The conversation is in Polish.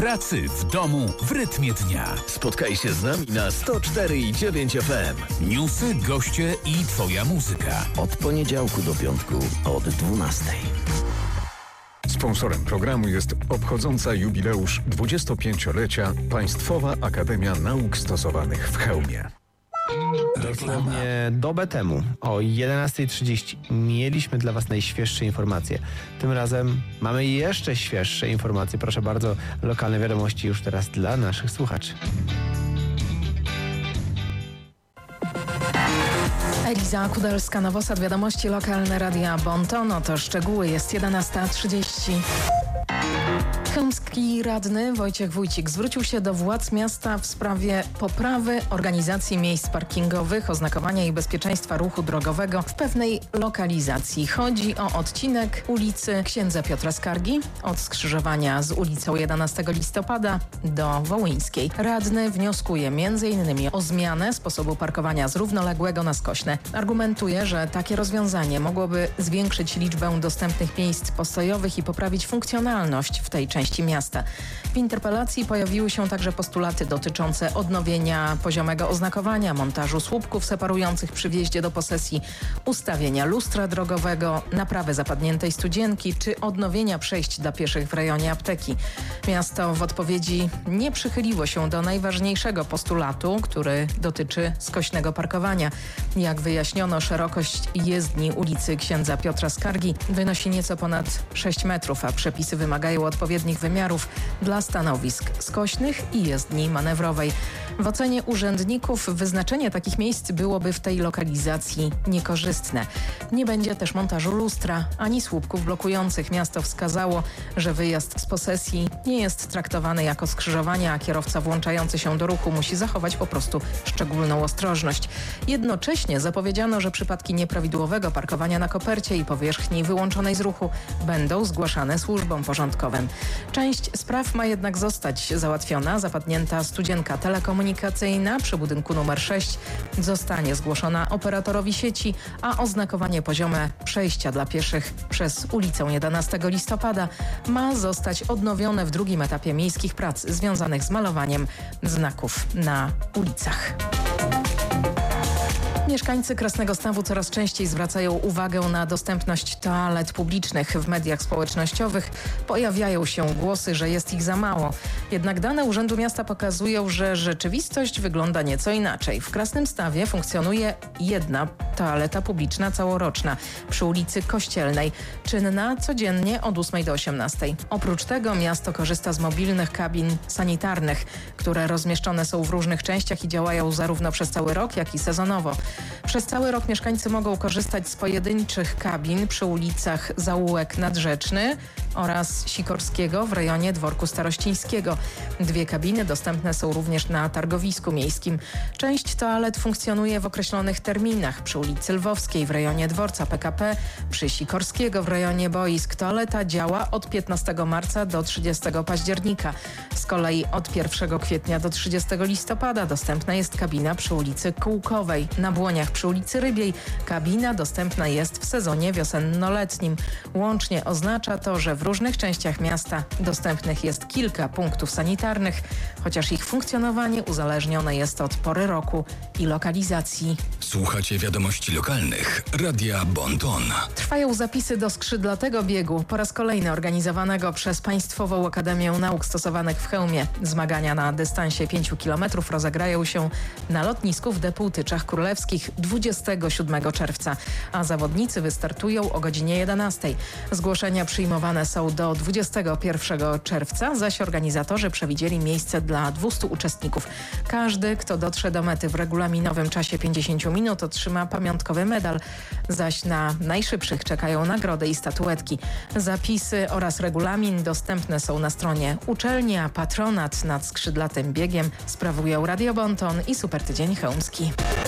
pracy, w domu, w rytmie dnia. Spotkaj się z nami na 104,9 FM. Newsy, goście i twoja muzyka. Od poniedziałku do piątku od 12. Sponsorem programu jest obchodząca jubileusz 25-lecia Państwowa Akademia Nauk Stosowanych w Chełmie. Dosłownie dobę temu o 11:30 mieliśmy dla Was najświeższe informacje. Tym razem mamy jeszcze świeższe informacje. Proszę bardzo, lokalne wiadomości już teraz dla naszych słuchaczy. Eliza Kudelska-Nowosad, wiadomości lokalne Radia Bonton. Oto szczegóły, jest 11:30. Chełmski radny Wojciech Wójcik zwrócił się do władz miasta w sprawie poprawy organizacji miejsc parkingowych, oznakowania i bezpieczeństwa ruchu drogowego w pewnej lokalizacji. Chodzi o odcinek ulicy Księdza Piotra Skargi od skrzyżowania z ulicą 11 listopada do Wołyńskiej. Radny wnioskuje m.in. o zmianę sposobu parkowania z równoległego na skośne. Argumentuje, że takie rozwiązanie mogłoby zwiększyć liczbę dostępnych miejsc postojowych i poprawić funkcjonalność w tej części miasta. W interpelacji pojawiły się także postulaty dotyczące odnowienia poziomego oznakowania, montażu słupków separujących przy wjeździe do posesji, ustawienia lustra drogowego, naprawy zapadniętej studzienki czy odnowienia przejść dla pieszych w rejonie apteki. Miasto w odpowiedzi nie przychyliło się do najważniejszego postulatu, który dotyczy skośnego parkowania. Jak wyjaśniono, szerokość jezdni ulicy Księdza Piotra Skargi wynosi nieco ponad 6 metrów, a przepisy wymagają odpowiednich wymiarów dla stanowisk skośnych i jezdni manewrowej. W ocenie urzędników wyznaczenie takich miejsc byłoby w tej lokalizacji niekorzystne. Nie będzie też montażu lustra ani słupków blokujących. Miasto wskazało, że wyjazd z posesji nie jest traktowany jako skrzyżowanie, a kierowca włączający się do ruchu musi zachować po prostu szczególną ostrożność. Jednocześnie zapowiedziano, że przypadki nieprawidłowego parkowania na kopercie i powierzchni wyłączonej z ruchu będą zgłaszane służbom porządkowym. Część spraw ma jednak zostać załatwiona. Zapadnięta studzienka telekomunikacyjna przy budynku numer 6 zostanie zgłoszona operatorowi sieci, a oznakowanie poziome przejścia dla pieszych przez ulicę 11 listopada ma zostać odnowione w drugim etapie miejskich prac związanych z malowaniem znaków na ulicach. Mieszkańcy Krasnego Stawu coraz częściej zwracają uwagę na dostępność toalet publicznych. W mediach społecznościowych pojawiają się głosy, że jest ich za mało. Jednak dane Urzędu Miasta pokazują, że rzeczywistość wygląda nieco inaczej. W Krasnym Stawie funkcjonuje jedna toaleta publiczna całoroczna przy ulicy Kościelnej, czynna codziennie od 8 do 18. Oprócz tego miasto korzysta z mobilnych kabin sanitarnych, które rozmieszczone są w różnych częściach i działają zarówno przez cały rok, jak i sezonowo. Przez cały rok mieszkańcy mogą korzystać z pojedynczych kabin przy ulicach Zaułek Nadrzeczny oraz Sikorskiego w rejonie Dworku Starościńskiego. 2 kabiny dostępne są również na targowisku miejskim. Część toalet funkcjonuje w określonych terminach przy ulicy Lwowskiej w rejonie dworca PKP, przy Sikorskiego w rejonie boisk. Toaleta działa od 15 marca do 30 października. Z kolei od 1 kwietnia do 30 listopada dostępna jest kabina przy ulicy Kółkowej. Na Błoniach przy ulicy Rybiej kabina dostępna jest w sezonie wiosenno-letnim. Łącznie oznacza to, że w różnych częściach miasta dostępnych jest kilka punktów sanitarnych, chociaż ich funkcjonowanie uzależnione jest od pory roku i lokalizacji. Słuchacie wiadomości lokalnych Radia Bonton. Trwają zapisy do skrzydlatego biegu, po raz kolejny organizowanego przez Państwową Akademię Nauk Stosowanych w Chełmie. Zmagania na dystansie 5 km rozegrają się na lotnisku w Depułtyczach Królewskich 27 czerwca, a zawodnicy wystartują o godzinie 11. Zgłoszenia przyjmowane są do 21 czerwca, zaś organizatorzy przewidzieli miejsce dla 200 uczestników. Każdy, kto dotrze do mety w regulaminowym czasie 50 minut, otrzyma pamiątkowy medal, zaś na najszybszych czekają nagrody i statuetki. Zapisy oraz regulamin dostępne są na stronie uczelni, a patronat nad skrzydlatym biegiem sprawują Radio Bonton i Super Tydzień Chełmski.